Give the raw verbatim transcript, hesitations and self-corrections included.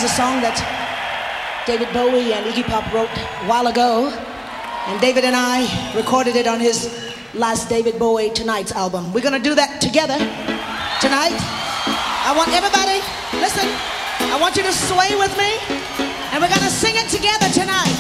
is a song that David Bowie and Iggy Pop wrote a while ago, and David and I recorded it on his last David Bowie Tonight's album. We're gonna do that together tonight. I want everybody, listen, I want you to sway with me, and we're gonna sing it together tonight.